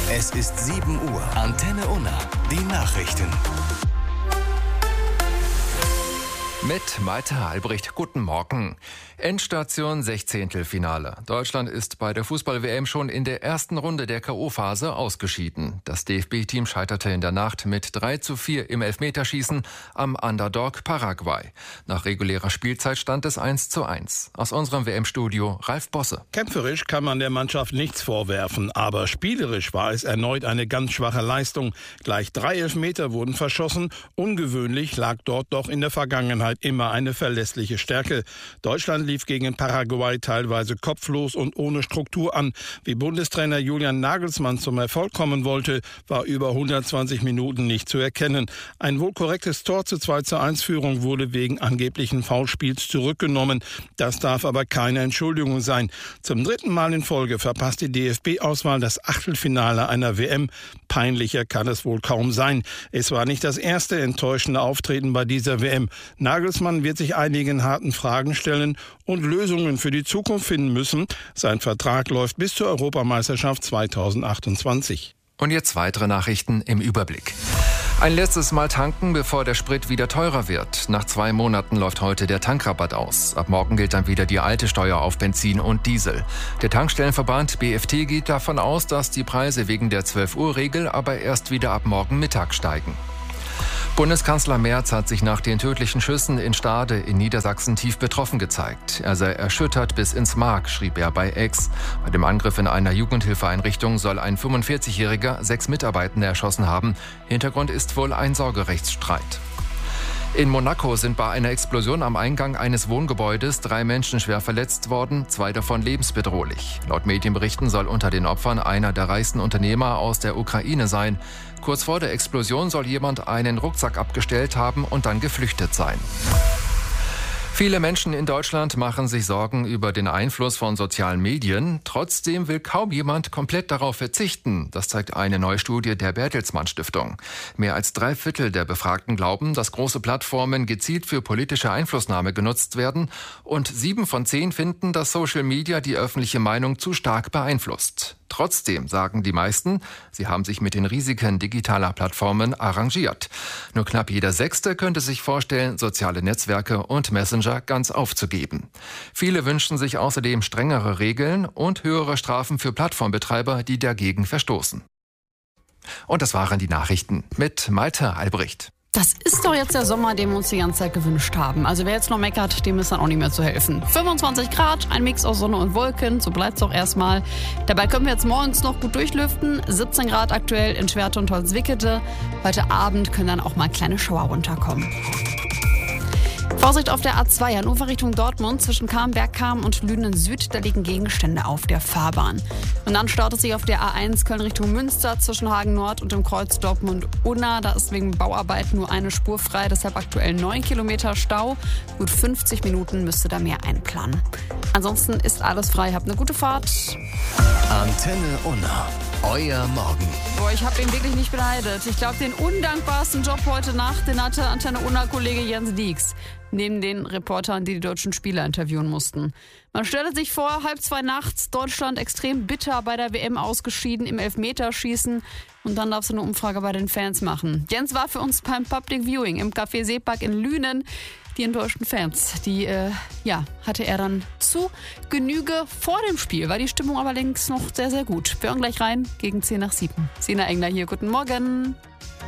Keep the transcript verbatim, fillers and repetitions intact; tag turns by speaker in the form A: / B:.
A: Es ist sieben Uhr. Antenne Unna. Die Nachrichten.
B: Mit Malte Albrecht. Guten Morgen. Endstation Sechzehntelfinale. Deutschland ist bei der Fußball-W M schon in der ersten Runde der K O-Phase ausgeschieden. Das D F B-Team scheiterte in der Nacht mit drei zu vier im Elfmeterschießen am Underdog Paraguay. Nach regulärer Spielzeit stand es eins zu eins. Aus unserem W M-Studio Ralf Bosse.
C: Kämpferisch kann man der Mannschaft nichts vorwerfen, aber spielerisch war es erneut eine ganz schwache Leistung. Gleich drei Elfmeter wurden verschossen. Ungewöhnlich lag dort doch in der Vergangenheit immer eine verlässliche Stärke. Deutschland lief gegen Paraguay teilweise kopflos und ohne Struktur an. Wie Bundestrainer Julian Nagelsmann zum Erfolg kommen wollte, war über hundertzwanzig Minuten nicht zu erkennen. Ein wohl korrektes Tor zur zwei zu eins Führung wurde wegen angeblichen Foulspiels zurückgenommen. Das darf aber keine Entschuldigung sein. Zum dritten Mal in Folge verpasst die D F B-Auswahl das Achtelfinale einer W M. Peinlicher kann es wohl kaum sein. Es war nicht das erste enttäuschende Auftreten bei dieser W M. Nagelsmann wird sich einigen harten Fragen stellen und Lösungen für die Zukunft finden müssen. Sein Vertrag läuft bis zur Europameisterschaft zweitausendachtundzwanzig.
B: Und jetzt weitere Nachrichten im Überblick. Ein letztes Mal tanken, bevor der Sprit wieder teurer wird. Nach zwei Monaten läuft heute der Tankrabatt aus. Ab morgen gilt dann wieder die alte Steuer auf Benzin und Diesel. Der Tankstellenverband B F T geht davon aus, dass die Preise wegen der zwölf-Uhr-Regel aber erst wieder ab morgen Mittag steigen. Bundeskanzler Merz hat sich nach den tödlichen Schüssen in Stade in Niedersachsen tief betroffen gezeigt. Er sei erschüttert bis ins Mark, schrieb er bei X. Bei dem Angriff in einer Jugendhilfeeinrichtung soll ein fünfundvierzigjähriger sechs Mitarbeitende erschossen haben. Hintergrund ist wohl ein Sorgerechtsstreit. In Monaco sind bei einer Explosion am Eingang eines Wohngebäudes drei Menschen schwer verletzt worden, zwei davon lebensbedrohlich. Laut Medienberichten soll unter den Opfern einer der reichsten Unternehmer aus der Ukraine sein. Kurz vor der Explosion soll jemand einen Rucksack abgestellt haben und dann geflüchtet sein. Viele Menschen in Deutschland machen sich Sorgen über den Einfluss von sozialen Medien. Trotzdem will kaum jemand komplett darauf verzichten. Das zeigt eine neue Studie der Bertelsmann Stiftung. Mehr als drei Viertel der Befragten glauben, dass große Plattformen gezielt für politische Einflussnahme genutzt werden. Und sieben von zehn finden, dass Social Media die öffentliche Meinung zu stark beeinflusst. Trotzdem sagen die meisten, sie haben sich mit den Risiken digitaler Plattformen arrangiert. Nur knapp jeder Sechste könnte sich vorstellen, soziale Netzwerke und Messenger ganz aufzugeben. Viele wünschen sich außerdem strengere Regeln und höhere Strafen für Plattformbetreiber, die dagegen verstoßen. Und das waren die Nachrichten mit Malte Albrecht.
D: Das ist doch jetzt der Sommer, den wir uns die ganze Zeit gewünscht haben. Also wer jetzt noch meckert, dem ist dann auch nicht mehr zu helfen. fünfundzwanzig Grad, ein Mix aus Sonne und Wolken, so bleibt's auch erstmal. Dabei können wir jetzt morgens noch gut durchlüften. siebzehn Grad aktuell in Schwerte und Holzwickede. Heute Abend können dann auch mal kleine Schauer runterkommen. Vorsicht auf der A zwei, Hannover Richtung Dortmund, zwischen Kahn-Bergkamen und Lünen Süd, da liegen Gegenstände auf der Fahrbahn. Und dann staut es sich auf der A eins Köln Richtung Münster, zwischen Hagen Nord und dem Kreuz Dortmund-Unna. Da ist wegen Bauarbeit nur eine Spur frei, deshalb aktuell neun Kilometer Stau. Gut fünfzig Minuten müsste da mehr einplanen. Ansonsten ist alles frei, habt eine gute Fahrt.
A: Antenne Unna. Euer Morgen.
D: Boah, ich habe ihn wirklich nicht beneidet. Ich glaube, den undankbarsten Job heute Nacht, den hatte Antenne Unna-Kollege Jens Dieks. Neben den Reportern, die die deutschen Spieler interviewen mussten. Man stelle sich vor, halb zwei nachts, Deutschland extrem bitter bei der W M ausgeschieden im Elfmeterschießen. Und dann darfst du eine Umfrage bei den Fans machen. Jens war für uns beim Public Viewing im Café Seepark in Lünen. Die enttäuschten Fans, die äh, ja, hatte er dann zu Genüge vor dem Spiel. War die Stimmung aber längst noch sehr, sehr gut. Wir hören gleich rein gegen zehn nach sieben. Sina Engler hier, guten Morgen.